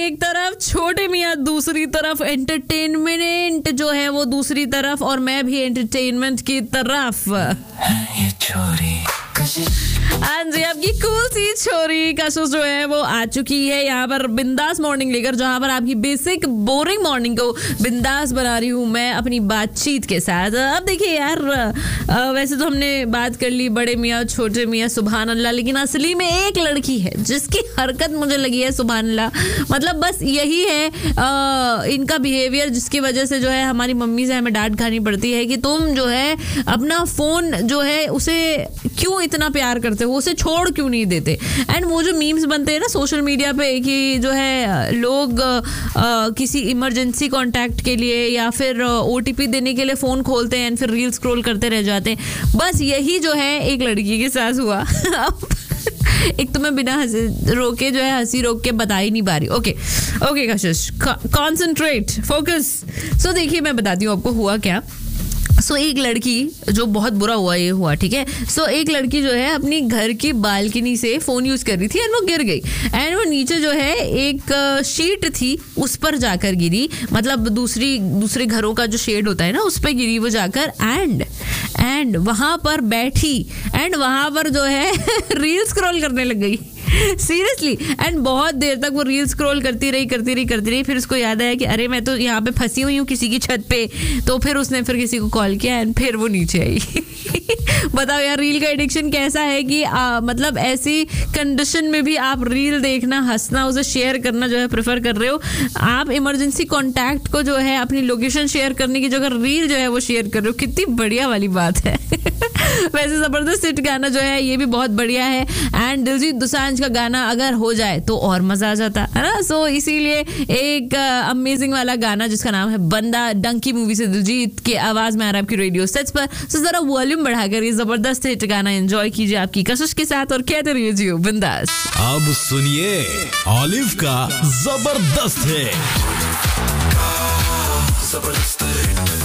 एक तरफ, छोटे मियाँ दूसरी तरफ, एंटरटेनमेंट जो है वो दूसरी तरफ, और मैं भी एंटरटेनमेंट की तरफ। ये छोरी हाँ जी, आपकी कूल सी छोरी कशिश जो है वो आ चुकी है यहाँ पर बिंदास मॉर्निंग लेकर, जहाँ पर आपकी बेसिक बोरिंग मॉर्निंग को बिंदास बना रही हूँ मैं अपनी बातचीत के साथ। अब देखिए यार, वैसे तो हमने बात कर ली बड़े मियाँ छोटे मियाँ, सुभान अल्लाह, लेकिन असली में एक लड़की है जिसकी हरकत मुझे लगी है सुभान अल्लाह। मतलब बस यही है इनका बिहेवियर, जिसकी वजह से जो है हमारी मम्मी से हमें डांट खानी पड़ती है कि तुम जो है अपना फ़ोन जो है उसे क्यों इतना प्यार करते हो, उसे छोड़ क्यों नहीं देते। एंड वो जो मीम्स बनते हैं ना सोशल मीडिया पे कि जो है लोग किसी इमरजेंसी कॉन्टैक्ट के लिए या फिर OTP देने के लिए फ़ोन खोलते हैं एंड फिर रील स्क्रॉल करते रह जाते हैं, बस यही जो है एक लड़की के साथ हुआ। एक तो मैं बिना रोके जो है हंसी रोक के बता ही नहीं पा रही। ओके कशिश, कॉन्सेंट्रेट, फोकस। सो देखिए मैं बताती हूँ आपको हुआ क्या। सो एक लड़की, जो बहुत बुरा हुआ ये हुआ, ठीक है। सो एक लड़की जो है अपनी घर की बालकनी से फ़ोन यूज़ कर रही थी एंड वो गिर गई, एंड वो नीचे जो है एक शीट थी उस पर जाकर गिरी, मतलब दूसरे घरों का जो शेड होता है ना उस पर गिरी वो जाकर, एंड वहाँ पर बैठी एंड वहाँ पर जो है रील स्क्रॉल करने लग गई सीरियसली। एंड बहुत देर तक वो रील स्क्रॉल करती रही। फिर उसको याद आया कि अरे मैं तो यहाँ पे फंसी हुई हूँ किसी की छत पे, तो फिर उसने फिर किसी को कॉल किया एंड फिर वो नीचे आई। बताओ यार, रील का एडिक्शन कैसा है कि मतलब ऐसी कंडीशन में भी आप रील देखना, हंसना, उसे शेयर करना जो है प्रेफर कर रहे हो। आप इमरजेंसी कॉन्टैक्ट को जो है अपनी लोकेशन शेयर करने की जगह रील जो है वो शेयर कर रहे हो, कितनी बढ़िया वाली बात है। वैसे जबरदस्त हिट गाना जो है ये भी बहुत बढ़िया है, एंड दिलजीत दोसांझ का गाना अगर हो जाए तो और मजा आ जाता है ना। सो इसीलिए एक अमेजिंग वाला गाना जिसका नाम है बंदा, डंकी मूवी से दिलजीत की आवाज में आ रहा है आपकी रेडियो सेट्स पर। सो जरा वॉल्यूम बढ़ाकर ये जबरदस्त हिट गाना एंजॉय कीजिए आपकी कशिश के साथ और कहते रहिए जियो बिंदास। अब सुनिए ऑलिव का जबरदस्त है।